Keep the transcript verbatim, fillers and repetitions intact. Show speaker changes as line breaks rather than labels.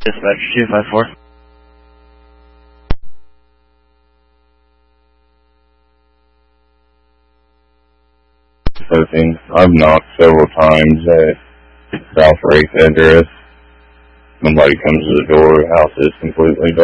Dispatch two five four.
Surfing. I've knocked several times at South Wraith address. Nobody comes to the door. The house is completely dark.